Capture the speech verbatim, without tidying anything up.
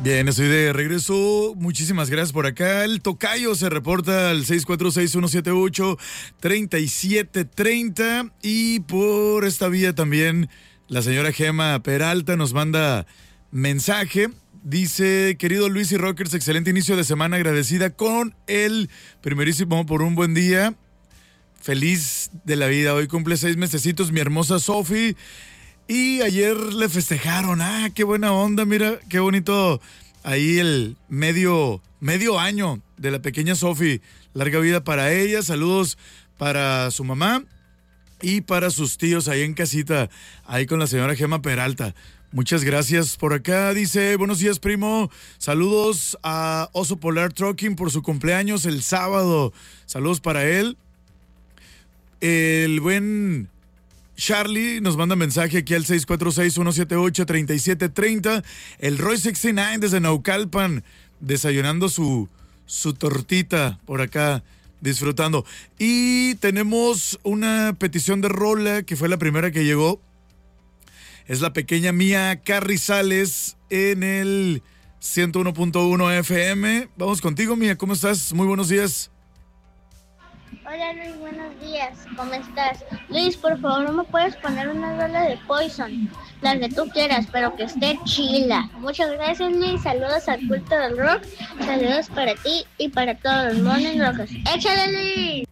Bien, estoy de regreso. Muchísimas gracias por acá. El tocayo se reporta al seis cuatro seis, uno siete ocho, tres siete tres cero. Y por esta vía también la señora Gema Peralta nos manda mensaje. Dice, querido Luis y Rockers, excelente inicio de semana, agradecida con el primerísimo por un buen día. Feliz de la vida. Hoy cumple seis mesecitos mi hermosa Sofi. Y ayer le festejaron. Ah, qué buena onda, mira, qué bonito. Ahí el medio, medio año de la pequeña Sofi. Larga vida para ella. Saludos para su mamá y para sus tíos ahí en casita, ahí con la señora Gema Peralta. Muchas gracias por acá. Dice, buenos días, primo. Saludos a Oso Polar Trucking por su cumpleaños el sábado. Saludos para él. El buen Charlie nos manda mensaje aquí al seis cuatro seis, uno siete ocho, tres siete tres cero. El Roy sesenta y nueve desde Naucalpan, desayunando su, su tortita por acá, disfrutando. Y tenemos una petición de rola que fue la primera que llegó. Es la pequeña Mía Carrizales en el ciento uno punto uno F M. Vamos contigo, Mía, ¿cómo estás? Muy buenos días. Hola Luis, buenos días, ¿cómo estás? Luis, por favor, ¿no me puedes poner una rola de Poison? La que tú quieras, pero que esté chila. Muchas gracias, Luis, saludos al culto del rock, saludos para ti y para todos los Morning Rockers. ¡Échale, Luis!